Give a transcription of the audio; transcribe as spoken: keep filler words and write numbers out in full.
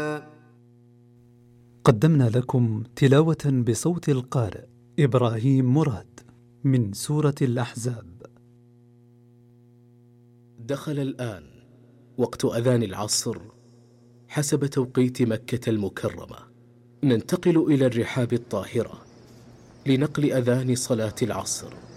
قدمنا لكم تلاوة بصوت القارئ إبراهيم مراد من سورة الأحزاب. دخل الآن وقت أذان العصر حسب توقيت مكة المكرمة. ننتقل إلى الرحاب الطاهرة لنقل أذان صلاة العصر.